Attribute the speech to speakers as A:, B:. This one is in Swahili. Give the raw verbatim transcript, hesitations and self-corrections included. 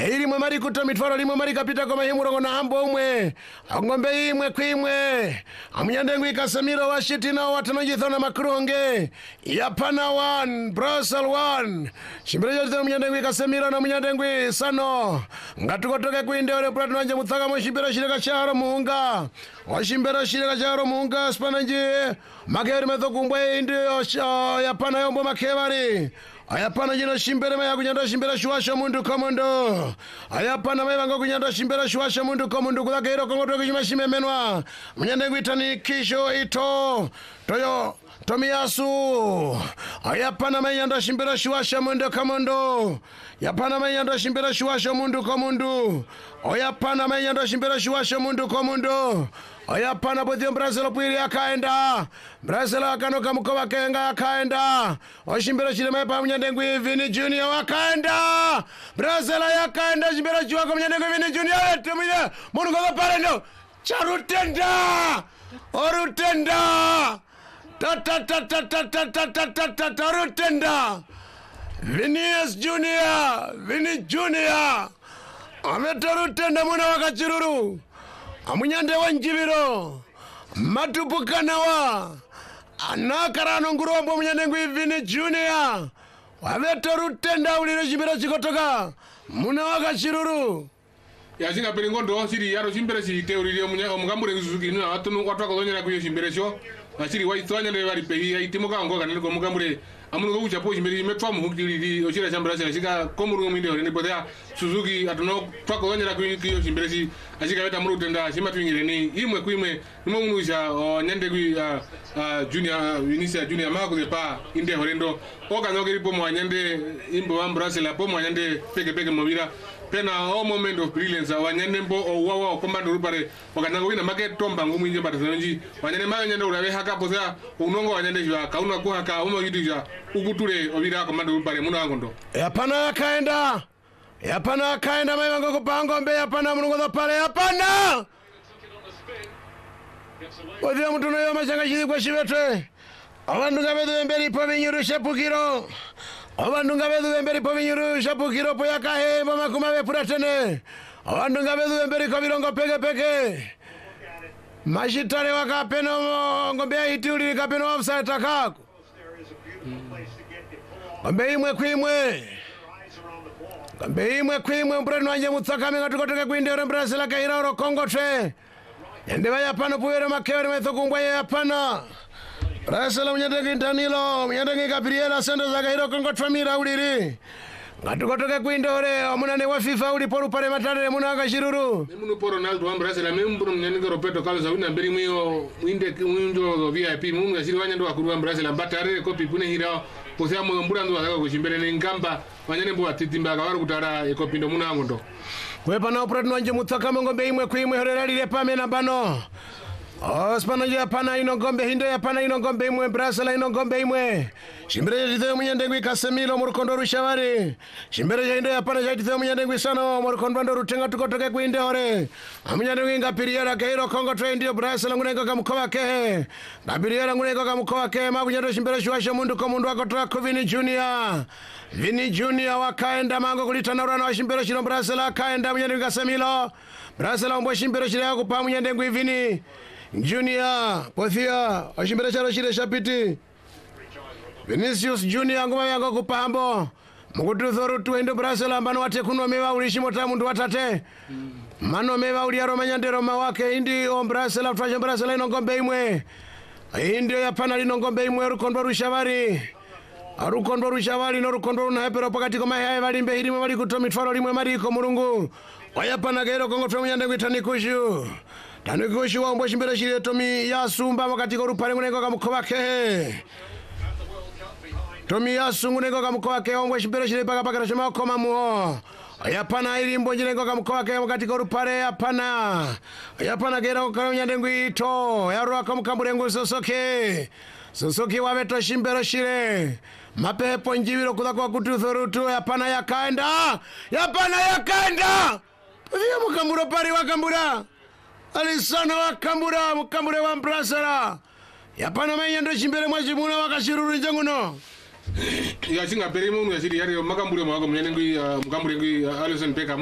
A: iri mwe mari kuto mitwaro limwe mari kapita koma himurongo na hambo umwe ngombe imwe kwimwe amunyandengu ikasamiro washitina watanojithona makronge yapana one Brussels one shimbire yote munyandengu ikasamiro na munyandengu sano ngatukotoke kuinde ore pratno anje mutsaka mo shimbire shireka charo muunga washimbire shireka charo muunga spananje magere meto kumbwe ndio yapana yombo makevari ayapana jino shimbere maya kunyanda shimbere shuasha mundu komondo ayapana maya vango kunyanda shimbere shuasha mundu komondo kula gero kongoto kishima shimemenwa mnyande ngwitani kisho ito toyo Tomiyasu ayapana maya ndo shimbere shuasha mundu komondo yapana maya ndo shimbere shuasha mundu komondo ayapana maya ndo shimbere shuasha mundu komondo ayapana bodhi Brazil pwiri akaenda Brazil akanoka mkoba kenga akaenda oshimbira shirema pa munyandengu Vini Junior wakaenda Brazil yakaenda shimbira chwa kwa munyandengu Vini Junior tumuye mungu kwa pale ndo charutenda orutenda ta ta ta ta ta ta ta ta ta ta ta rutenda Vinicius Junior Vini Junior ametarutenda muna wakachiruru amunyande wanjibiro matupukanawa anakarano ngurombo munyandengu Vini Junior wavetorutenda uliro chibiro chikotoka muna wakachiruru
B: yasinga pelingondo siri yaro chimbere chite uliro mugambure Suzuki ino atunu kwatwakolonyera kuyo chimbere cho asiri waitwanya le bari pehi itimoka ngoka niko mugambure amuno kucha po chimbere imetwa muhukiri ochira chambara chika komuru ngominde ne bodya Suzuki atuno twakolonyera kuyo chimbere chi asika beta murutenda chima twingire ni imwe kuimwe nimo munusha nyande ku Junior Vinicius Junior mako depa inde horendo okanyoke ripo mo nyande imbo ambrase la po mo nyande peke peke movira pena o moment of brilliance wanyande mbo o wawa komando rupare wakananga wina market tomba ngumu nje batanji wanyande mayo nyande urawe haka poza unongo wanyande jwa kauna ku haka umo yidija ukuture obira komando rupare muno angondo
A: yapana kaenda yapana kaenda mayo ngo kupango mbe yapana munungo pale yapana odya mutuno yo machanga chiri kwa shibetwe abandu ngabedu emberi po binyuru shapukiro abandu ngabedu emberi po binyuru shapukiro po yakahe mama kumabe puratene abandu ngabedu emberi ko birongo peke peke mashitare wakapeno ngombe ituli kapeno offside takako ngombe imwe kwimwe ngombe imwe kwimwe mbreno anje mutsakame ngatukotoke kuindere Brazil akaira ro Kongo tre ende bayapana puwere makere methokumbwa yapana Brazil munyandege Danilo munyandege Gabriela sendo zakaira Kongo tramira uliri ngatukotoke kuindore omunane wa FIFA uli poru pare matare munanga shiruru
B: muno por Ronaldo wa Brazil membro munyandege Roberto Carlos awina mberi mwiyo winde winjo V I P mungu yashiri wanyando akuru Brazil ambatare kopi pune hira posea mo mburando akako kuchimbere nengamba wanyane mbo atitimba akawaru kutara ekopindo munango ndo
A: wepa na opretno anje mutsaka ngombe imwe kwimwe hereralire pamena bano Ospana ya pana ino ngombe hinde ya pana ino ngombe imwe Brazil ino ngombe imwe shimbere jithe munyandengu Casemiro murukondo rushavari shimbere hinde ya pana jithe munyandengu sana murukondo rutenga tukotoke kuinde hore amunyandengu ngapiriera kairo Kongo tre ndio Brazil ngunenga kamkoba kehe ngapiriera ngunenga kamkoba kehe mabunyando shimbere shwasha mundu ko mundu akotoka ku Vini Junior Vini Junior wakaenda mango kulitana urana wa shimbere shino Brazil akaenda munyandengu Casemiro Brazil ombo shimbere shira kupa munyandengu Vini Junior pothia ashimbere charo shire shapiti Vinicius Junior ngoma yango kupambo mukutuzoro tuende Brazil ambano wate kuno mewa ulishimota mundu watate mano mewa uliaro manyandero mawake indi o Brazil afasha Brazil ino ngombe imwe indi yapana lino ngombe imwe rukondo rushavari arukondo rushavari no rukondo na hepero pakati koma haye valimbe hirimo bali kutomitfaro limwe mariko murungu wayapana gero kongo tomyande kwitani kushu Tanikushu wa mboshi mbele shire Tomiyasu mba wakati ko rupare nguneko kamukhoba kehe Tomiyasu nguneko kamukhoba kehe wa mboshi mbele shire paka paka shema koma muho ayapana iri mbonje nguneko kamukhoba kehe wakati ko rupare yapana ayapana gera ko nyandengu ito yaro akamukambure ngu Sosoke Sosoke wabeto shimbero shire mapepo njibiro kuda kwa kututhorutu yapana yakaenda yapana yakaenda Uziya mukamburo pari wakambura Alisana wakambura mukambure wa Brazil yapana menyendo chimbere mwachimuna wakashiruru njanguno
B: ya singa pere mu ya siri yari makambure mwago mnyenengi mukambure ngi Alisson Becker